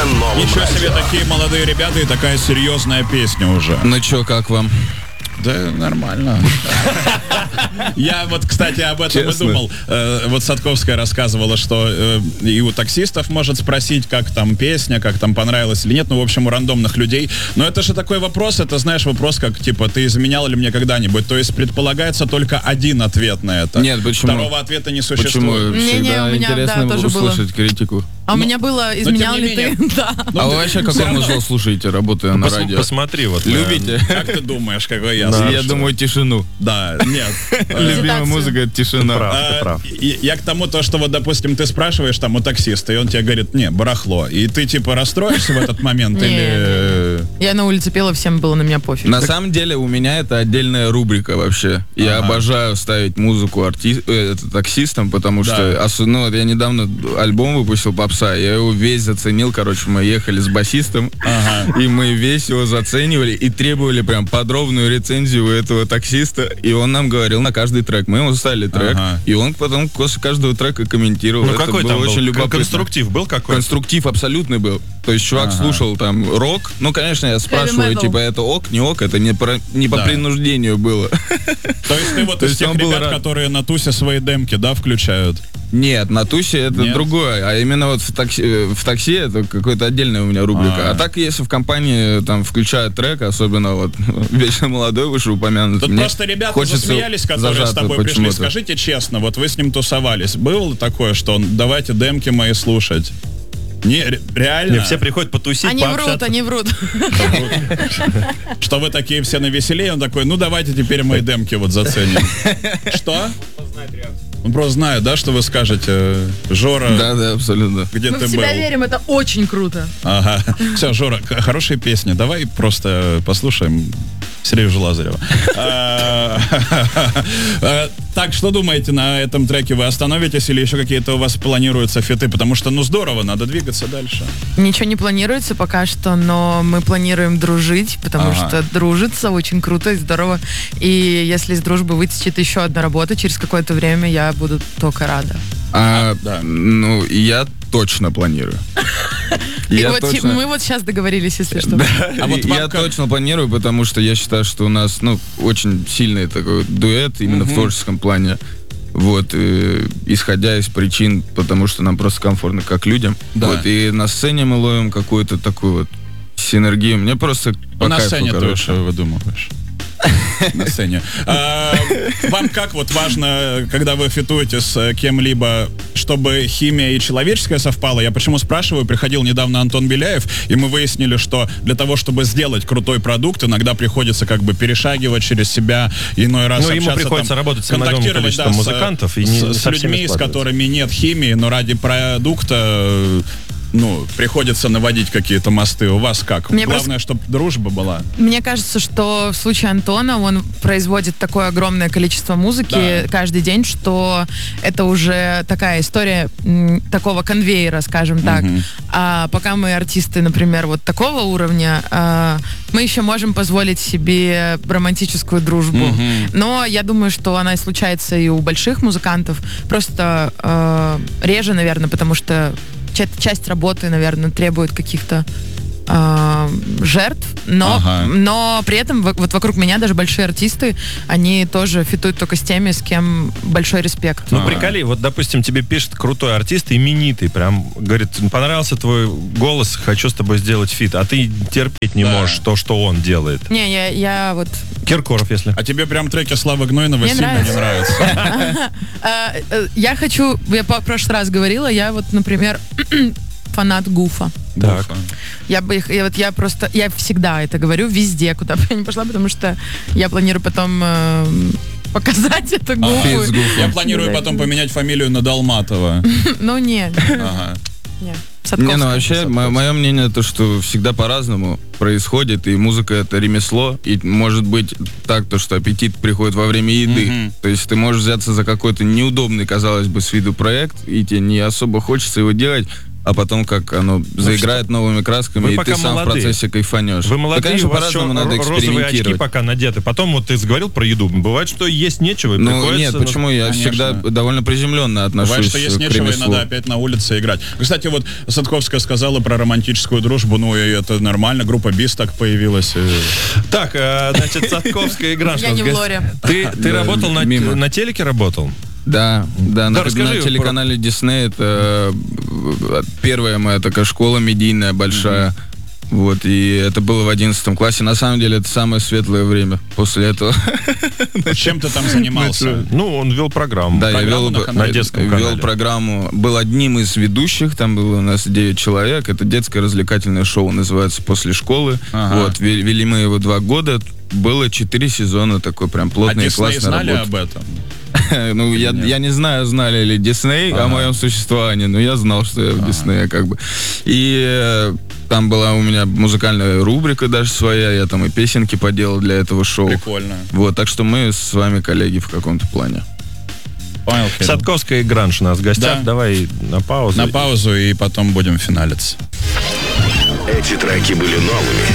на новом Ничего радио. себе, такие молодые ребята и такая серьезная песня уже. Ну чё, как вам? Да, нормально. Я вот, кстати, об этом Честно? и думал. Вот Садковская рассказывала, что и у таксистов может спросить, как там песня, как там понравилось или нет. Ну, в общем, у рандомных людей. Но это же такой вопрос, это, знаешь, вопрос, как, типа, ты изменял ли мне когда-нибудь? То есть предполагается только один ответ на это. Нет, почему? Второго ответа не Почему? существует. Всегда у меня, интересно да, тоже услышать критику. А у меня было, изменял тем не ли ты? менее. Да. А вы вообще какое музло слушаете, работая на радио? Посмотри, вот. Любите? Как ты думаешь, какой я? Да. слушаю? Я думаю, тишину. Да, нет. Любимая Медитацию. музыка — это тишина. Прав, ты прав. Я к тому, то, что вот, допустим, ты спрашиваешь там у таксиста, и он тебе говорит, не, барахло. И ты, типа, расстроишься в этот момент? Не, Или... Я на улице пела, всем было на меня пофиг. На самом деле у меня это отдельная рубрика вообще. Я обожаю ставить музыку таксистам, потому что, ну, вот я недавно альбом выпустил попса, я его весь заценил, короче, мы ехали с басистом, и мы весь его заценивали и требовали прям подробную рецензию у этого таксиста, и он нам говорил на каждый трек. Мы ему ставили трек, и он потом после каждого трека комментировал. Ну Это какой было там очень был? любопытно. Конструктив был какой? Конструктив абсолютный был. То есть чувак слушал там рок. Ну, конечно, я спрашиваю, metal. типа, это ок, не ок, это не по Да. принуждению было. То есть ты вот То из есть тех он был ребят, рад. которые на тусе свои демки, да, включают? Нет, на тусе это Нет? другое, а именно вот в такси это какая-то отдельная у меня рубрика. А так, если в компании там включают трек, особенно вот вечно молодой вышеупомянутый, Тут мне просто ребята хочется засмеялись, которые с зажаться тобой пришли. почему-то. Скажите честно, вот вы с ним тусовались. Было такое, что давайте демки мои слушать? Не, реально? Не, все приходят потусить, Они врут, пообщаться. они врут. Что вы такие все навеселее? Он такой, ну давайте теперь мои демки вот заценим. Что? Он просто знает, да, что вы скажете. Жора, Да, абсолютно. где Мы ты в был? себя верим, это очень круто. Ага. Все, Жора, хорошие песни. Давай просто послушаем Сережу Лазарева. Так, что думаете на этом треке? Вы остановитесь или еще какие-то у вас планируются фиты? Потому что, ну, здорово, надо двигаться дальше. Ничего не планируется пока что, но мы планируем дружить, потому что дружится очень круто и здорово. И если из дружбы вытечет еще одна работа, через какое-то время я буду только рада. Да. Ну, я точно планирую. И Я вот точно- мы вот сейчас договорились, если что. А вот вам я как- точно планирую, потому что я считаю, что у нас, ну, очень сильный такой дуэт именно в творческом плане. Вот, исходя из причин, потому что нам просто комфортно как людям. Да. Вот, и на сцене мы ловим какую-то такую вот синергию. Мне просто по На кайфу, сцене ты короче. что выдумываешь? На сцене. Вам как вот важно, когда вы фитуете с кем-либо, чтобы химия и человеческая совпала? Я почему спрашиваю? Приходил недавно Антон Беляев, и мы выяснили, что для того, чтобы сделать крутой продукт, иногда приходится как бы перешагивать через себя, иной раз Ну, ему общаться, приходится там, работать с огромным контактировать, количеством с- музыкантов, и не с со всеми людьми, с складывается. которыми нет химии, но ради продукта ну, приходится наводить какие-то мосты. У вас как? Мне Главное, чтобы дружба была. Мне кажется, что в случае Антона он производит такое огромное количество музыки Да. каждый день, что это уже такая история такого конвейера, скажем так. А пока мы артисты, например, вот такого уровня, мы еще можем позволить себе романтическую дружбу. Но я думаю, что она и случается и у больших музыкантов. Просто реже, наверное, потому что часть работы, наверное, требует каких-то жертв, но при этом вот вокруг меня даже большие артисты, они тоже фитуют только с теми, с кем большой респект. Ну, приколи, вот, допустим, тебе пишет крутой артист, именитый, прям, говорит, понравился твой голос, хочу с тобой сделать фит, а ты терпеть не можешь то, что он делает. Не, я вот... Киркоров, если. А тебе прям треки Славы Гнойного Мне сильно не нравятся? Я хочу, я в прошлый раз говорила, я вот, например, фанат Гуфа. Так. Я всегда это говорю, везде, куда бы я ни пошла, потому что я планирую потом показать это Гуфу. Я планирую потом поменять фамилию на Долматова. Ну, нет. Ага. Не, ну вообще, мое мнение, то, что всегда по-разному происходит, и музыка — это ремесло, и может быть так, то, что аппетит приходит во время еды. То есть ты можешь взяться за какой-то неудобный, казалось бы, с виду проект, и тебе не особо хочется его делать, а потом как оно заиграет новыми красками, Вы и пока ты сам молодые. в процессе кайфанешь. Вы молодые, Да, конечно, у вас еще по-разному надо розовые очки экспериментировать. пока надеты. Потом вот ты говорил про еду. Бывает, что есть нечего, и Ну, приходится... нет, почему? Я Конечно. всегда довольно приземленно отношусь Бывает, что есть к нечего, и ремеслу. надо опять на улице играть. Кстати, вот Садковская сказала про романтическую дружбу, ну, и это нормально, группа БИС так появилась. Так, значит, Садковская игра. Я не в лоре. Ты работал мимо. на телеке работал? Да, на расскажи телеканале Disney это первая моя такая школа медийная, большая. Вот, и это было в 11 классе. На самом деле, это самое светлое время после этого. Чем ты там занимался? Ну, он вел программу. Да, я Программу на детском вел канале. программу. Был одним из ведущих, там было у нас 9 человек. Это детское развлекательное шоу, называется «После школы». Ага. Вот, вели мы его 2 года. Было 4 сезона, такой прям А плотный и Дисней классный знали работа. об этом? Ну, я не знаю, знали ли Дисней о моем существовании, но я знал, что я в Диснее, как бы. И там была у меня музыкальная рубрика даже своя, я там и песенки поделал для этого шоу. Прикольно. Вот, так что мы с вами коллеги в каком-то плане. Понял, Кирилл. Садковская и Гранж у нас в гостях. Да. Давай на паузу. На паузу, и потом будем финалиться. Эти треки были новыми.